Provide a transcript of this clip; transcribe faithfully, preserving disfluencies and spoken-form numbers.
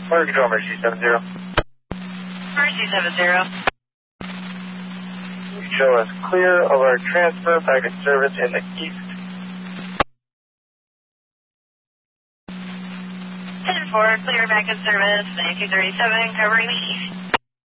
Fire control, Mercy seven zero. Mercy seven zero. You show us clear of our transfer packet service in the east. ten four, clear back in service, nineteen thirty-seven, covering the east.